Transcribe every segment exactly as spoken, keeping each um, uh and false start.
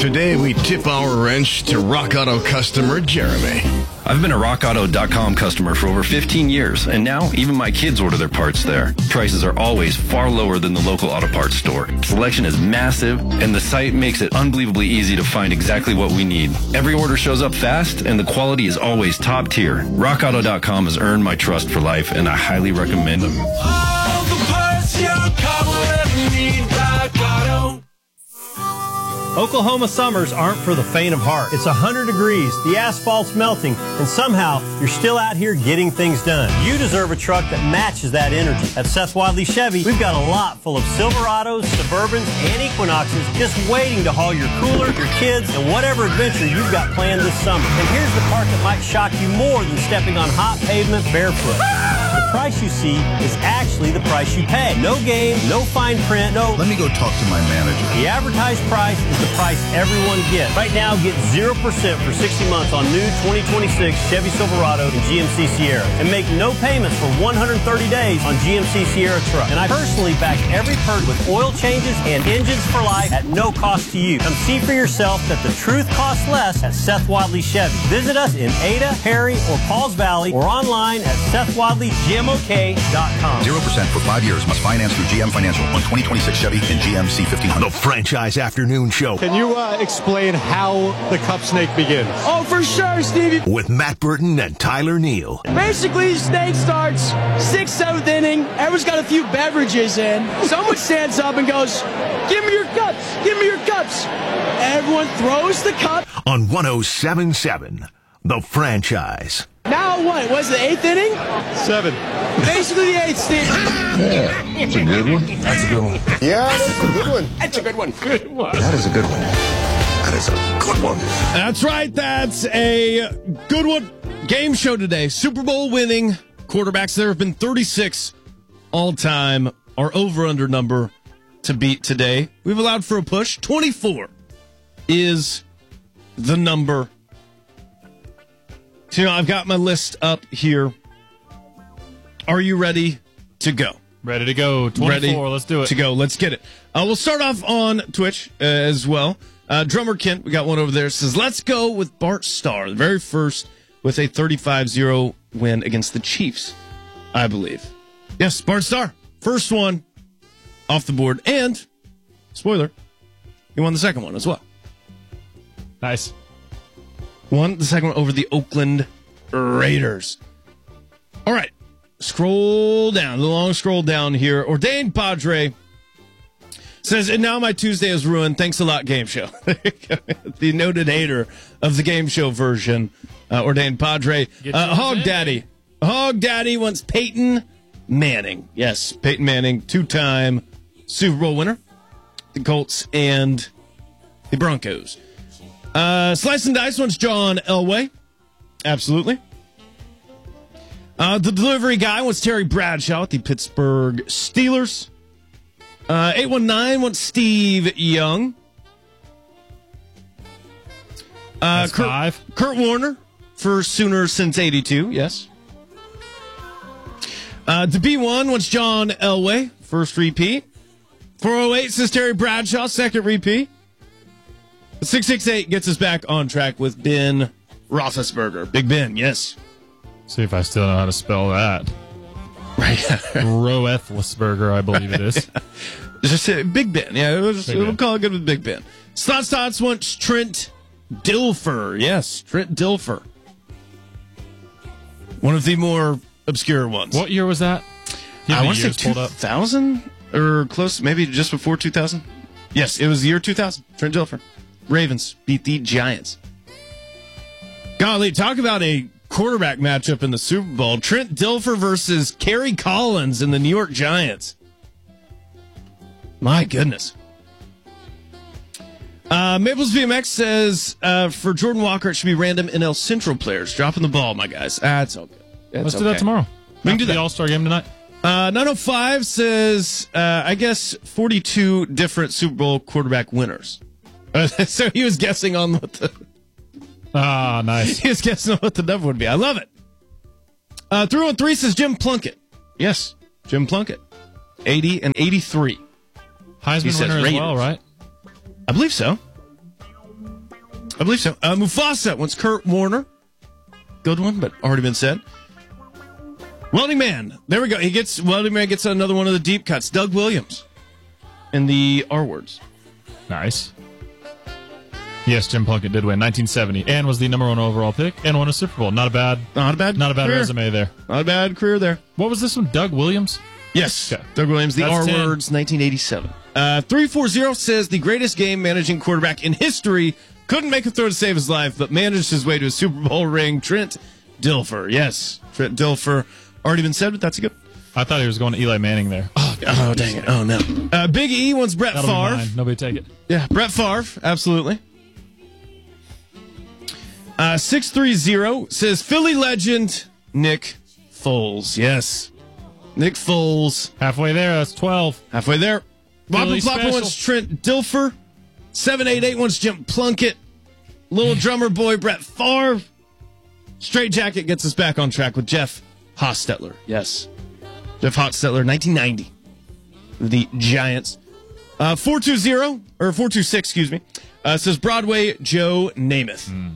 Today, we tip our wrench to Rock Auto customer Jeremy. I've been a rock auto dot com customer for over fifteen years, and now even my kids order their parts there. Prices are always far lower than the local auto parts store. Selection is massive, and the site makes it unbelievably easy to find exactly what we need. Every order shows up fast, and the quality is always top tier. rock auto dot com has earned my trust for life, and I highly recommend them. All the parts your car will ever need, Rock Auto. Oklahoma summers aren't for the faint of heart. It's one hundred degrees, the asphalt's melting, and somehow you're still out here getting things done. You deserve a truck that matches that energy. At Seth Wadley Chevy, we've got a lot full of Silverados, Suburbans, and Equinoxes just waiting to haul your cooler, your kids, and whatever adventure you've got planned this summer. And here's the part that might shock you more than stepping on hot pavement barefoot. The price you see is actually the price you pay. No game, no fine print, no... Let me go talk to my manager. The advertised price is the price everyone gets. Right now, get zero percent for sixty months on new twenty twenty-six Chevy Silverado and G M C Sierra. And make no payments for one hundred thirty days on G M C Sierra truck. And I personally back every purchase with oil changes and engines for life at no cost to you. Come see for yourself that the truth costs less at Seth Wadley Chevy. Visit us in Ada, Perry, or Pauls Valley, or online at seth wadley g m o k dot com. zero percent for five years. Must finance through G M Financial on twenty twenty-six Chevy and G M C fifteen hundred. The Franchise Afternoon Show. Can you uh, explain how the cup snake begins? Oh, for sure, Stevie. With Matt Burton and Tyler Neal. Basically, snake starts sixth, seventh inning. Everyone's got a few beverages in. Someone stands up and goes, "Give me your cups. Give me your cups." Everyone throws the cup. On one oh seven point seven, The Franchise. Now what? Was it the eighth inning? Seven. Basically the eighth, Steve. Yeah, that's a good one. That's a good one. Yeah, that's a good one. That's a good one. Good one. That is a good one. That is a good one. That's right. That's a good one. Game show today. Super Bowl winning quarterbacks. There have been thirty-six all-time. Our over-under number to beat today. We've allowed for a push. twenty-four is the number. So, you know, I've got my list up here. Are you ready to go? Ready to go. twenty-four. Ready Let's do it. To go. Let's get it. Uh, we'll start off on Twitch uh, as well. Uh, Drummer Kent, we got one over there, says, let's go with Bart Starr, the very first with a thirty-five zero win against the Chiefs, I believe. Yes, Bart Starr, first one off the board. And, spoiler, he won the second one as well. Nice. Won the second one over the Oakland Raiders. All right. Scroll down. The long scroll down here. Ordained Padre says, and now my Tuesday is ruined. Thanks a lot, Game Show. The noted hater of the Game Show version, uh, Ordained Padre. Uh, Hog Daddy. Hog Daddy wants Peyton Manning. Yes, Peyton Manning, two-time Super Bowl winner. The Colts and the Broncos. Uh, Slice and Dice wants John Elway. Absolutely. Uh, the delivery guy wants Terry Bradshaw at the Pittsburgh Steelers. Uh, eight one nine wants Steve Young. Uh, Kurt, five. Kurt Warner for Sooners since eighty-two, yes. Uh, the B one wants John Elway, first repeat. four oh eight says Terry Bradshaw, second repeat. six six eight gets us back on track with Ben Roethlisberger. Big Ben, yes. See if I still know how to spell that. Right. Roethlisberger, I believe it is. Just uh, Big Ben. Yeah, we'll, just, Big we'll Ben. call it good with Big Ben. Slots Tots wants Trent Dilfer. Yes, Trent Dilfer. One of the more obscure ones. What year was that? You have I the want to say years pulled two up? thousand or close, maybe just before two thousand. Yes, it was the year two thousand. Trent Dilfer. Ravens beat the Giants. Golly, talk about a quarterback matchup in the Super Bowl. Trent Dilfer versus Kerry Collins in the New York Giants. My goodness. Uh, Maples V M X says, uh, for Jordan Walker, it should be random N L Central players. Dropping the ball, my guys. That's okay. That's Let's okay. do that tomorrow. We can After do the that. All-Star game tonight. Uh, nine oh five says, uh, I guess forty-two different Super Bowl quarterback winners. Uh, so he was guessing on what the... Ah, nice. He was guessing on what the number would be. I love it. Uh, three one three says Jim Plunkett. Yes, Jim Plunkett. eighty and eighty-three. He Heisman says winner as Raiders. well, right? I believe so. I believe so. Uh, Mufasa wants Kurt Warner. Good one, but already been said. Welding Man. There we go. He gets Welding Man gets another one of the deep cuts. Doug Williams in the R words. Nice. Yes, Jim Plunkett did win nineteen seventy and was the number one overall pick and won a Super Bowl. Not a bad, not a bad, not a bad career. resume there. Not a bad career there. What was this one? Doug Williams. Yes, okay. Doug Williams. The That's R ten. words, nineteen eighty-seven. Uh, three forty says the greatest game managing quarterback in history couldn't make a throw to save his life, but managed his way to a Super Bowl ring. Trent Dilfer. Yes, Trent Dilfer. Already been said, but that's a good. I thought he was going to Eli Manning there. Oh, oh dang it! Oh no. Uh, Big E wants Brett That'll be Favre. mine. Nobody take it. Yeah, Brett Favre. Absolutely. Uh, six thirty says Philly legend Nick Foles. Yes. Nick Foles. Halfway there. That's twelve. Halfway there. Wappa Philly Ploppa special. wants Trent Dilfer. seven eight eight wants Jim Plunkett. Little drummer boy Brett Favre. Straight Jacket gets us back on track with Jeff Hostetler. Yes. Jeff Hostetler, nineteen ninety. The Giants. Uh, four two zero, or four two six, excuse me, uh, says Broadway Joe Namath. Mm.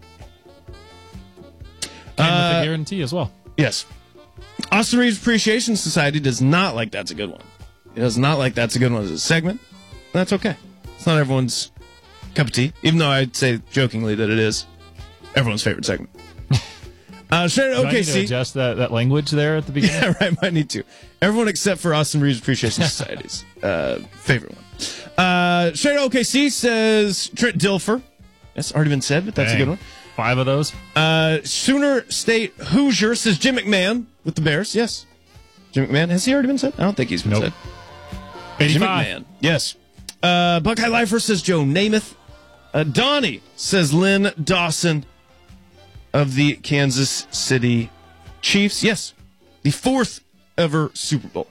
Came Uh, with a guarantee as well. Yes. Austin Reeves Appreciation Society does not like That's a Good One. It does not like That's a Good One as a segment. That's okay. It's not everyone's cup of tea, even though I'd say jokingly that it is everyone's favorite segment. uh, Shannon Do I need to O K C. adjust that, that language there at the beginning? Yeah, right. Might need to. Everyone except for Austin Reeves Appreciation Society's uh, favorite one. Uh, Shannon O K C says Trent Dilfer. That's already been said, but that's Dang. a good one. Five of those. Uh, Sooner State Hoosier says Jim McMahon with the Bears. Yes. Jim McMahon. Has he already been said? I don't think he's been Nope. said. Jim eighty-five. McMahon. Yes. Uh, Buckeye Lifer says Joe Namath. Uh, Donnie says Lynn Dawson of the Kansas City Chiefs. Yes. The fourth ever Super Bowl.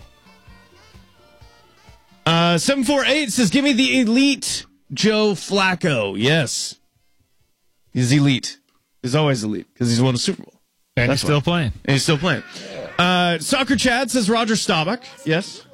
Uh, seven four eight says, give me the elite Joe Flacco. Yes. He's elite. He's always elite because he's won a Super Bowl. And That's he's still why. playing. And he's still playing. Uh, Soccer Chad says Roger Staubach. Yes.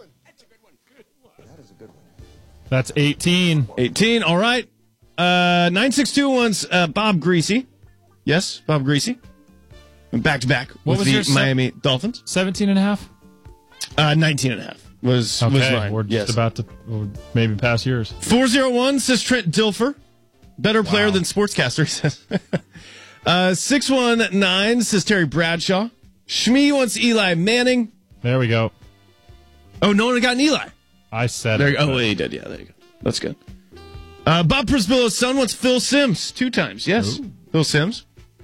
That's eighteen. eighteen. All right. Uh, nine six two wants uh, Bob Greasy. Yes, Bob Greasy. Back to back What with was the your se- Miami Dolphins. seventeen and a half? Uh, nineteen and a half was, was Okay, mine. we're yes. just about to or maybe pass yours. four oh one says Trent Dilfer. Better player Wow. than sportscaster, he says. uh, six one nine says Terry Bradshaw. Shmee wants Eli Manning. There we go. Oh, no one got an Eli. I said There it. you go. Oh, wait, he did. Yeah, there you go. That's good. Uh, Bob Prisbillo's son wants Phil Sims two times. Yes, Ooh. Phil Sims.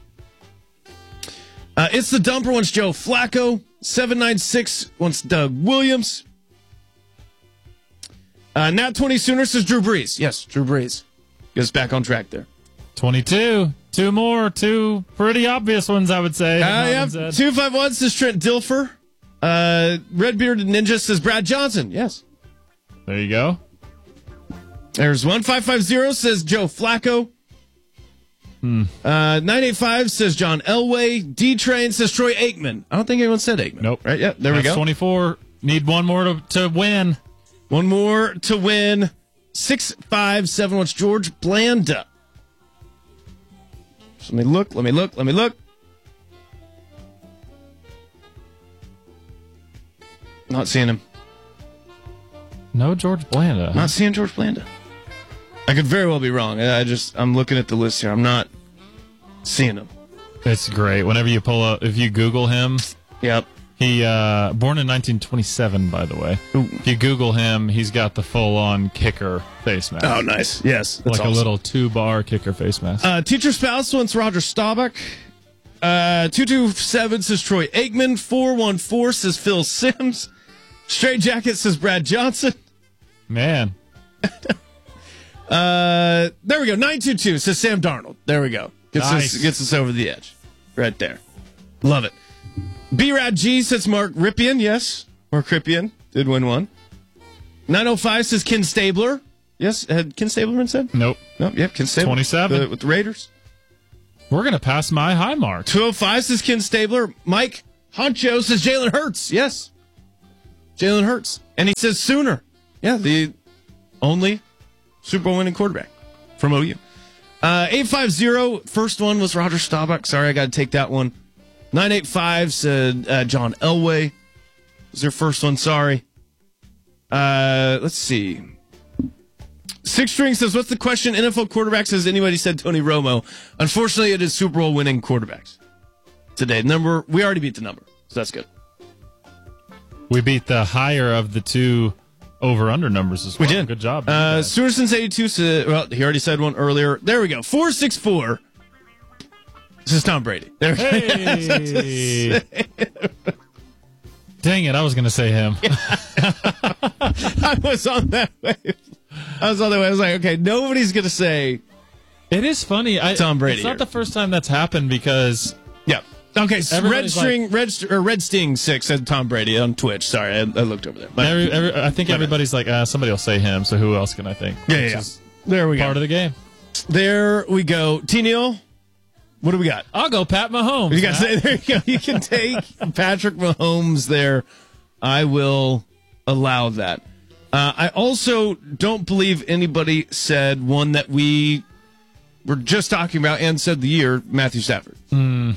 Uh, it's the Dumper wants Joe Flacco. seven nine six wants Doug Williams. Uh, Nat twenty Sooner says Drew Brees. Yes, Drew Brees. Get us back on track there. twenty-two. Two more. Two pretty obvious ones, I would say. Uh, Not yeah, been said. two five one says Trent Dilfer. Uh, Red Bearded Ninja says Brad Johnson. Yes. There you go. There's one five five zero says Joe Flacco. Hmm. Uh, nine eight five says John Elway. D Train says Troy Aikman. I don't think anyone said Aikman. Nope. Right? Yeah, there That's we go. twenty-four. Need one more to, to win. One more to win. six five seven wants George Blanda. So let me look, let me look, let me look. Not seeing him. No George Blanda. Not seeing George Blanda. I could very well be wrong. I I just, I'm looking at the list here. I'm not seeing him. It's great. Whenever you pull up, if you Google him, Yep. he, uh, born in nineteen twenty-seven, by the way. Ooh. If you Google him, he's got the full on kicker face mask. Oh, nice. Yes. That's like awesome. a little two bar kicker face mask. Uh, teacher spouse wants Roger Staubach. Uh, two two seven says Troy Aikman. four one four says Phil Sims. Straight Jacket says Brad Johnson. Man. Uh, there we go. nine two two says Sam Darnold. There we go. Gets, Nice. us, gets us over the edge. Right there. Love it. B-Rad G says Mark Ripien. Yes. Mark Ripien did win one. nine oh five says Ken Stabler. Yes. Had Ken Stabler been said? Nope. Nope. Yep. Ken Stabler. twenty-seven. The- with the Raiders. We're going to pass my high mark. two oh five says Ken Stabler. Mike Honcho says Jalen Hurts. Yes. Jalen Hurts. And he says Sooner. Yeah, the only Super Bowl winning quarterback from O U. Uh, eight five zero, first one was Roger Staubach. Sorry, I got to take that one. nine eight five said uh, John Elway was their first one. Sorry. Uh, let's see. Six String says, what's the question? N F L quarterbacks, has anybody said Tony Romo? Unfortunately, it is Super Bowl winning quarterbacks today. Number, we already beat the number, so that's good. We beat the higher of the two over-under numbers as well. We did. Good job. Uh, Stewerson's eighty-two said, well, he already said one earlier. There we go. four six four. This is Tom Brady. There we hey. Dang it, I was going to say him. I was on that wave. I was on that way. I was like, okay, nobody's going to say it is funny. I, Tom Brady. It's not here. the first time that's happened because... Yeah. Okay, so Red String, like, Red, or Red Sting six said Tom Brady on Twitch. Sorry, I, I looked over there. My, every, every, I think everybody's like, uh, somebody will say him, so who else can I think? Yeah, yeah, yeah. There we go. go. Part of the game. There we go. T-Neil, what do we got? I'll go Pat Mahomes. You got say, there you go. You can take Patrick Mahomes there. I will allow that. Uh, I also don't believe anybody said one that we were just talking about and said the year, Matthew Stafford. Mm.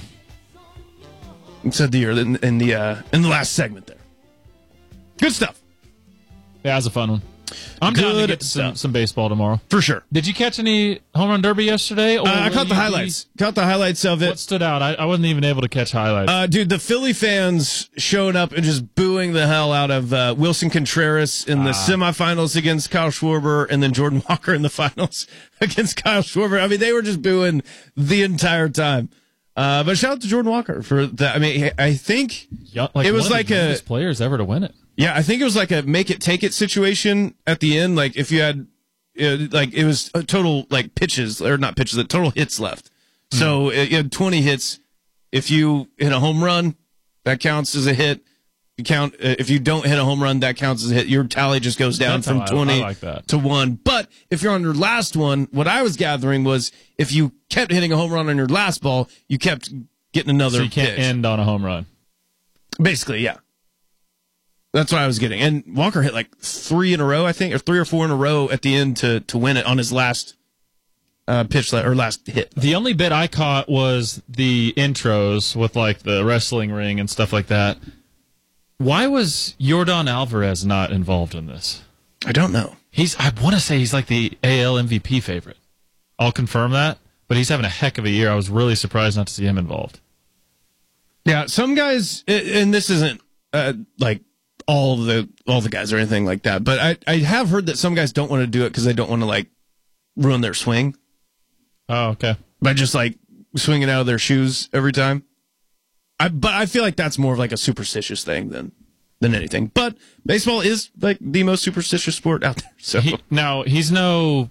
Said the year in, in the uh, in the last segment there. Good stuff. Yeah, it was a fun one. I'm Good down to get to some, some baseball tomorrow. For sure. Did you catch any home run derby yesterday? Or Uh, I caught the highlights. Be... Caught the highlights of it. What stood out? I, I wasn't even able to catch highlights. Uh, dude, the Philly fans showing up and just booing the hell out of uh, Wilson Contreras in the ah. semifinals against Kyle Schwarber, and then Jordan Walker in the finals against Kyle Schwarber. I mean, they were just booing the entire time. Uh, but shout out to Jordan Walker for that. I mean, I think yeah, like it was one like of the a youngest players ever to win it. Yeah, I think it was like a make it take it situation at the end. Like if you had, uh, like it was a total like pitches or not pitches, total hits left. Mm. So uh, you had twenty hits. If you hit a home run, that counts as a hit. You count uh, if you don't hit a home run, that counts as a hit. Your tally just goes down That's from I, twenty I like that. to one. But if you're on your last one, what I was gathering was if you kept hitting a home run on your last ball, you kept getting another. So you can't pitch. end on a home run. Basically, yeah. That's what I was getting. And Walker hit like three in a row, I think, or three or four in a row at the end to, to win it on his last uh, pitch or last hit. The only bit I caught was the intros with like the wrestling ring and stuff like that. Why was Yordan Alvarez not involved in this? I don't know. He's I want to say he's like the A L M V P favorite. I'll confirm that, but he's having a heck of a year. I was really surprised not to see him involved. Yeah, some guys, and this isn't uh, like all the all the guys or anything like that, but I, I have heard that some guys don't want to do it because they don't want to like ruin their swing. Oh, okay. By just like swinging out of their shoes every time. I but I feel like that's more of like a superstitious thing than than anything. But baseball is like the most superstitious sport out there. So he, now he's no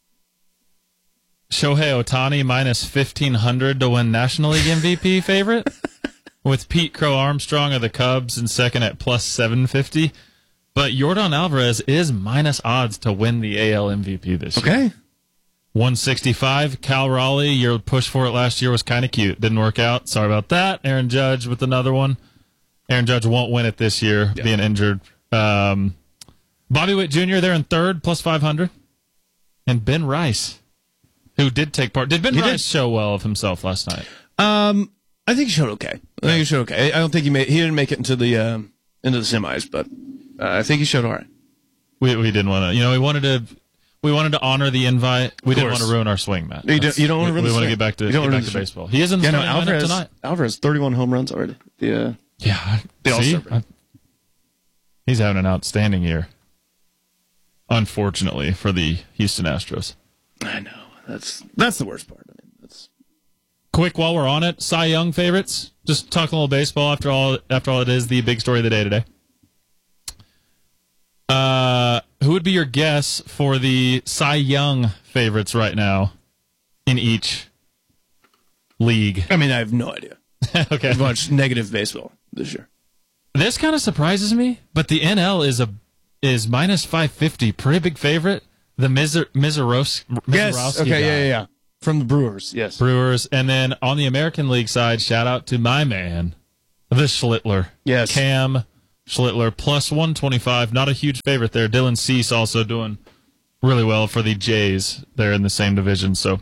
Shohei Ohtani minus fifteen hundred to win National League M V P favorite. With Pete Crow Armstrong of the Cubs in second at plus seven fifty. But Yordan Alvarez is minus odds to win the A L M V P this okay. year. Okay. one sixty-five. Cal Raleigh, your push for it last year was kind of cute. Didn't work out. Sorry about that. Aaron Judge with another one. Aaron Judge won't win it this year, yeah. being injured. Um, Bobby Witt Junior there in third, plus five hundred. And Ben Rice, who did take part. Did Ben he Rice did. show well of himself last night? Um... I think he showed okay. I think he showed okay. I don't think he made. He didn't make it into the um, into the semis, but uh, I think he showed all right. We we didn't want to. You know, we wanted to. We wanted to honor the invite. We didn't want to ruin our swing, Matt. You don't, you don't want to ruin. We, the we want swing. to get back to you don't get back to baseball. He is in the yeah, no, starting lineup Alvarez, tonight. Alvarez thirty-one home runs already. The, uh, yeah, the see, All-Star break. He's having an outstanding year. Unfortunately for the Houston Astros. I know that's that's the worst part. I mean, that's quick while we're on it. Cy Young favorites. Just talking a little baseball after all. After all, it is the big story of the day today. Uh, who would be your guess for the Cy Young favorites right now in each league? I mean, I have no idea. Okay, I've watched negative baseball this year. This kind of surprises me, but the N L is a is minus five fifty, pretty big favorite. The Miser Miseros Yes, okay, guy. yeah, yeah, yeah. From the Brewers, yes. Brewers. And then on the American League side, shout out to my man, the Schlittler. Yes. Cam Schlittler, plus one twenty-five. Not a huge favorite there. Dylan Cease also doing really well for the Jays. They're in the same division. So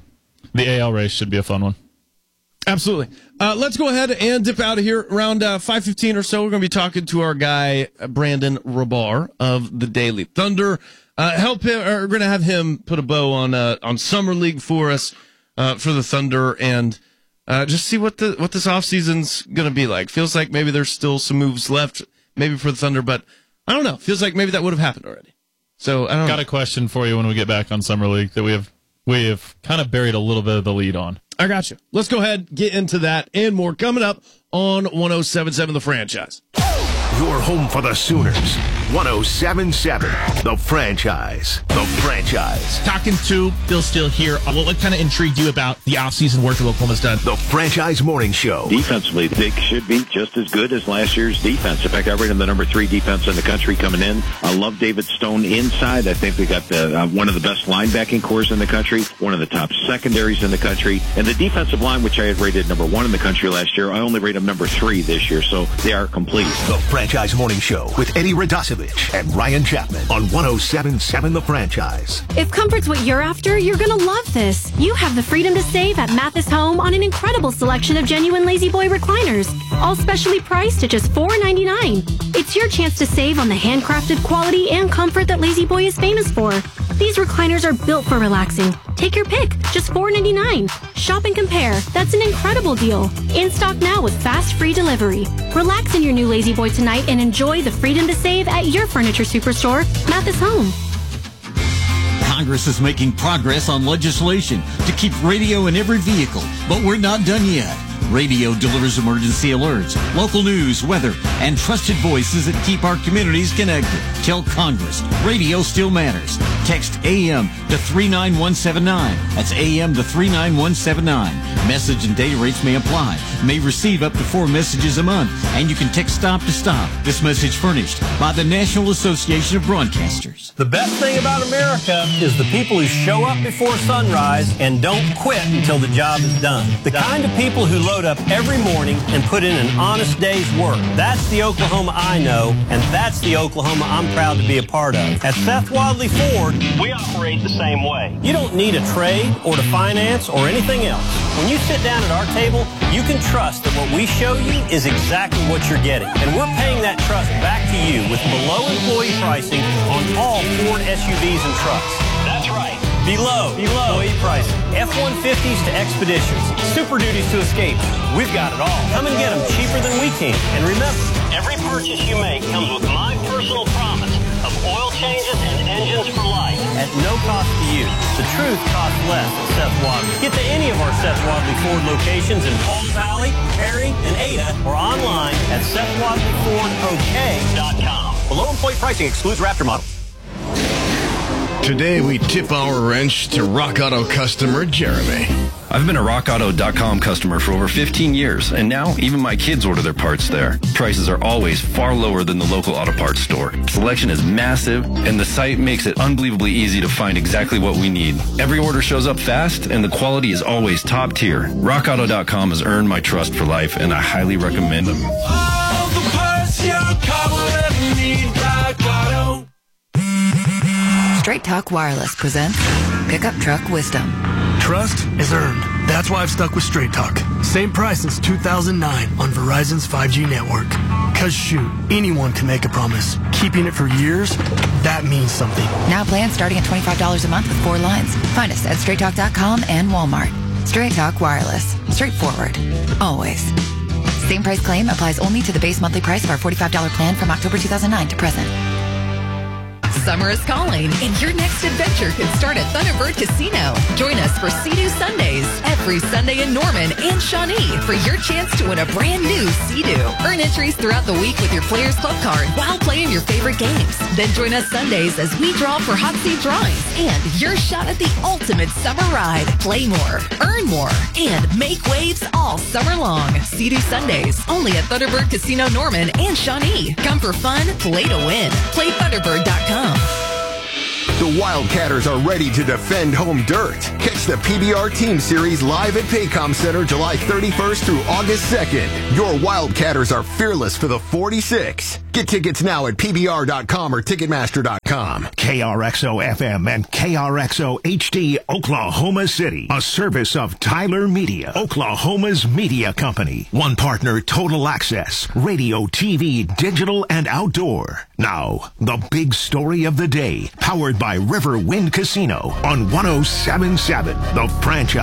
The A L race should be a fun one. Absolutely. Uh, let's go ahead and dip out of here. Around uh, five fifteen or so, we're going to be talking to our guy, uh, Brandon Rabar of the Daily Thunder. Uh, help him, or we're going to have him put a bow on uh, on Summer League for us, uh, for the Thunder, and uh, just see what the what this offseason's going to be like. Feels like maybe there's still some moves left, maybe for the Thunder, but I don't know. Feels like maybe that would have happened already. So I don't Got know. a question for you when we get back on Summer League that we have we have kind of buried a little bit of the lead on. I got you. Let's go ahead, get into that and more coming up on one oh seven point seven The Franchise. Your home for the Sooners. one oh seven point seven The Franchise. The Franchise. Talking to Bill Steele here. What, what kind of intrigued you about the offseason work that Oklahoma's done? The Franchise Morning Show. Defensively, they should be just as good as last year's defense. In fact, I rate them the number three defense in the country coming in. I love David Stone inside. I think we got the uh, one of the best linebacking cores in the country, one of the top secondaries in the country. And the defensive line, which I had rated number one in the country last year, I only rate them number three this year. So they are complete. The Franchise Morning Show with Eddie Radosevich and Ryan Chapman on one oh seven point seven The Franchise. If comfort's what you're after, you're going to love this. You have the freedom to save at Mathis Home on an incredible selection of genuine Lazy Boy recliners, all specially priced at just four ninety-nine. It's your chance to save on the handcrafted quality and comfort that Lazy Boy is famous for. These recliners are built for relaxing. Take your pick, just four ninety-nine. Shop and compare. That's an incredible deal. In stock now with fast free delivery. Relax in your new Lazy Boy tonight and enjoy the freedom to save at your furniture superstore, Mathis Home. Congress is making progress on legislation to keep radio in every vehicle, but we're not done yet. Radio delivers emergency alerts, local news, weather, and trusted voices that keep our communities connected. Tell Congress, radio still matters. Text A M to three nine one seven nine. That's A M to three nine one seven nine. Message and data rates may apply. May receive up to four messages a month, and you can text stop to stop. This message furnished by the National Association of Broadcasters. The best thing about America is the people who show up before sunrise and don't quit until the job is done. The kind of people who load up every morning and put in an honest day's work. That's the Oklahoma I know, and that's the Oklahoma I'm proud to be a part of. At Seth Wadley Ford, we operate the same way. You don't need a trade or to finance or anything else. When you sit down at our table, you can trust that what we show you is exactly what you're getting. And we're paying that trust back to you with below employee pricing on all Ford S U Vs and trucks. That's right. Below, below employee pricing. F one fifties to Expeditions. Super Duties to Escapes. We've got it all. Come and get them cheaper than we can. And remember, every purchase you make comes with my personal promise of oil changes and engines for life. At no cost to you. The truth costs less at Seth Wadley. Get to any of our Seth Wadley Ford locations in Palm Valley, Perry, and Ada, or online at Seth Wadley Ford O K dot com. Below employee pricing excludes Raptor models. Today we tip our wrench to Rock Auto customer Jeremy. I've been a rock auto dot com customer for over fifteen years, and now even my kids order their parts there. Prices are always far lower than the local auto parts store. Selection is massive, and the site makes it unbelievably easy to find exactly what we need. Every order shows up fast, and the quality is always top tier. rock auto dot com has earned my trust for life, and I highly recommend them. All the parts your car will ever need, Rock Auto. Straight Talk Wireless presents Pickup Truck Wisdom. Trust is earned. That's why I've stuck with Straight Talk. Same price since two thousand nine on Verizon's five G network. Cause shoot, anyone can make a promise. Keeping it for years, that means something. Now plans starting at twenty-five dollars a month with four lines. Find us at straight talk dot com and Walmart. Straight Talk Wireless. Straightforward. Always. Same price claim applies only to the base monthly price of our forty-five dollars plan from October two thousand nine to present. Summer is calling, and your next adventure can start at Thunderbird Casino. Join us for Sea-Doo Sundays every Sunday in Norman and Shawnee for your chance to win a brand new Sea-Doo. Earn entries throughout the week with your Players Club card while playing your favorite games. Then join us Sundays as we draw for hot seat drawings and your shot at the ultimate summer ride. Play more, earn more, and make waves all summer long. Sea-Doo Sundays only at Thunderbird Casino Norman and Shawnee. Come for fun, play to win. Play Thunderbird dot com. The Wildcatters are ready to defend home dirt. Catch the P B R Team Series live at Paycom Center July thirty-first through August second. Your Wildcatters are fearless for the forty-six. Get tickets now at P B R dot com or Ticketmaster dot com. K R X O F M and K R X O H D Oklahoma City. A service of Tyler Media, Oklahoma's media company. One partner, Total Access. Radio, T V, digital, and outdoor. Now, the big story of the day. Powered by River Wind Casino on one oh seven point seven, The Franchise.